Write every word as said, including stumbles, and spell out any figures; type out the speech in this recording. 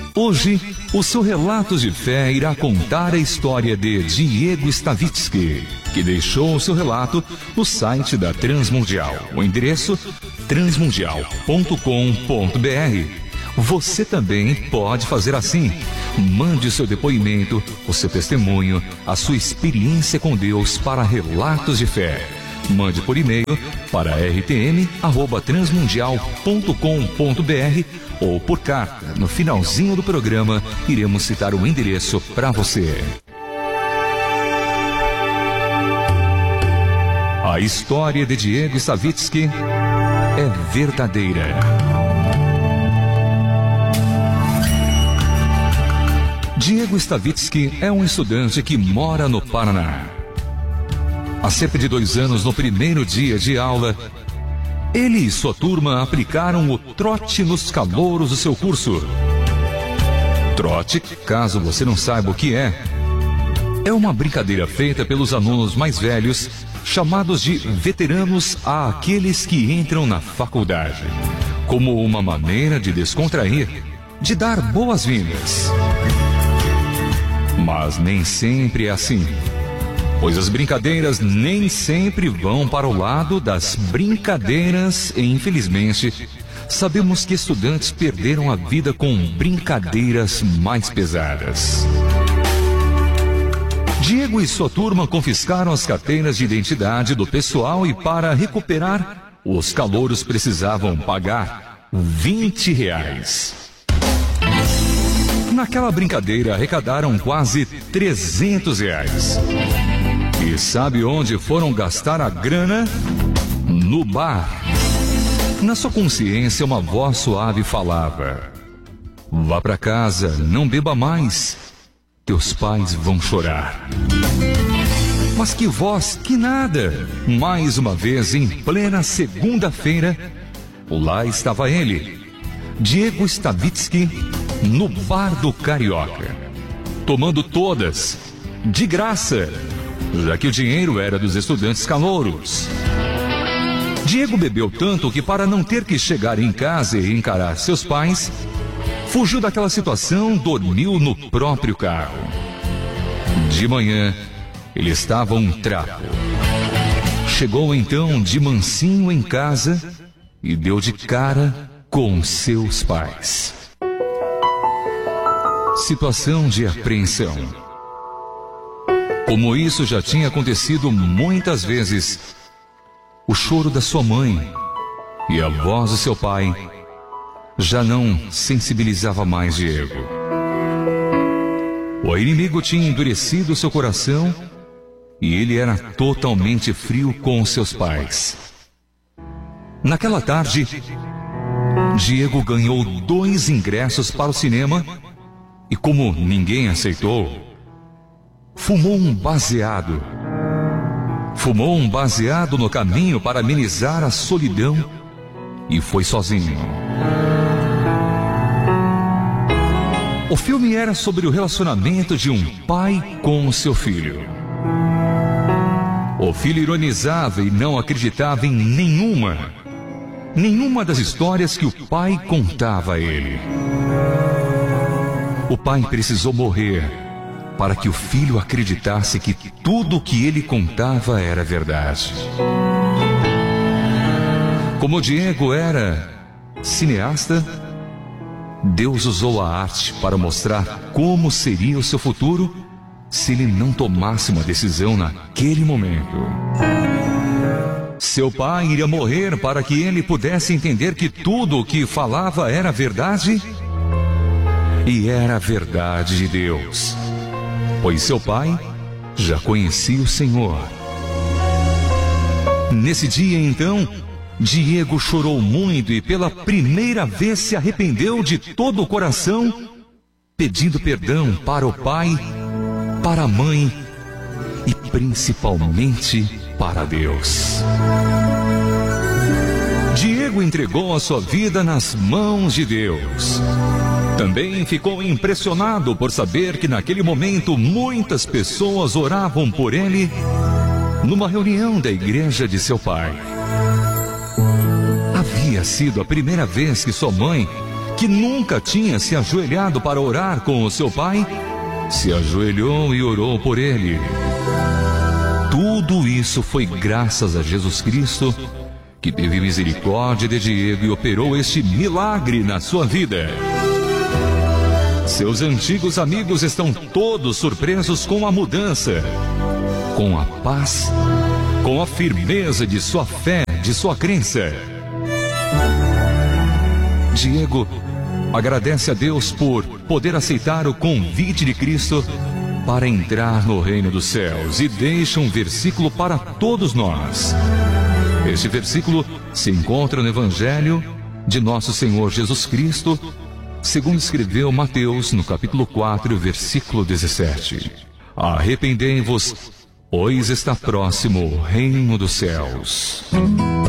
Hoje, o seu Relatos de Fé irá contar a história de Diego Stavitsky, que deixou o seu relato no site da Transmundial. O endereço transmundial ponto com ponto br. Você também pode fazer assim. Mande o seu depoimento, o seu testemunho, a sua experiência com Deus para Relatos de Fé. Mande por e-mail para r t m arroba transmundial ponto com ponto br ou por carta. No finalzinho do programa, iremos citar o endereço para você. A história de Diego Stavitsky é verdadeira. Diego Stavitsky é um estudante que mora no Paraná. Há cerca de dois anos, no primeiro dia de aula, ele e sua turma aplicaram o trote nos calouros do seu curso. Trote, caso você não saiba o que é, é uma brincadeira feita pelos alunos mais velhos, chamados de veteranos, àqueles que entram na faculdade, como uma maneira de descontrair, de dar boas-vindas. Mas nem sempre é assim, pois as brincadeiras nem sempre vão para o lado das brincadeiras e, infelizmente, sabemos que estudantes perderam a vida com brincadeiras mais pesadas. Diego e sua turma confiscaram as carteiras de identidade do pessoal e, para recuperar, os calouros precisavam pagar vinte reais. Naquela brincadeira arrecadaram quase trezentos reais. E sabe onde foram gastar a grana? No bar. Na sua consciência, uma voz suave falava: vá para casa, não beba mais, teus pais vão chorar. Mas que voz, que nada! Mais uma vez, em plena segunda-feira, lá estava ele, Diego Stavitsky, no bar do Carioca, tomando todas, de graça, já que o dinheiro era dos estudantes calouros. Diego bebeu tanto que, para não ter que chegar em casa e encarar seus pais, fugiu daquela situação, dormiu no próprio carro. De manhã, ele estava um trapo. Chegou então de mansinho em casa e deu de cara com seus pais. Situação de apreensão. Como isso já tinha acontecido muitas vezes, o choro da sua mãe e a voz do seu pai já não sensibilizava mais Diego. O inimigo tinha endurecido seu coração e ele era totalmente frio com seus pais. Naquela tarde, Diego ganhou dois ingressos para o cinema e, como ninguém aceitou, fumou um baseado. Fumou um baseado no caminho para amenizar a solidão e foi sozinho. O filme era sobre o relacionamento de um pai com o seu filho. O filho ironizava e não acreditava em nenhuma, nenhuma das histórias que o pai contava a ele. O pai precisou morrer para que o filho acreditasse que tudo o que ele contava era verdade. Como Diego era cineasta, Deus usou a arte para mostrar como seria o seu futuro se ele não tomasse uma decisão naquele momento. Seu pai iria morrer para que ele pudesse entender que tudo o que falava era verdade, e era a verdade de Deus, pois seu pai já conhecia o Senhor. Nesse dia, então, Diego chorou muito e pela primeira vez se arrependeu de todo o coração, pedindo perdão para o pai, para a mãe e principalmente para Deus. Diego entregou a sua vida nas mãos de Deus. Também ficou impressionado por saber que naquele momento muitas pessoas oravam por ele numa reunião da igreja de seu pai. Havia sido a primeira vez que sua mãe, que nunca tinha se ajoelhado para orar com o seu pai, se ajoelhou e orou por ele. Tudo isso foi graças a Jesus Cristo, que teve misericórdia de Diego e operou este milagre na sua vida. Seus antigos amigos estão todos surpresos com a mudança, com a paz, com a firmeza de sua fé, de sua crença. Diego agradece a Deus por poder aceitar o convite de Cristo para entrar no reino dos céus e deixa um versículo para todos nós. Este versículo se encontra no Evangelho de nosso Senhor Jesus Cristo, segundo escreveu Mateus, no capítulo quatro, versículo dezessete. Arrependei-vos, pois está próximo o reino dos céus.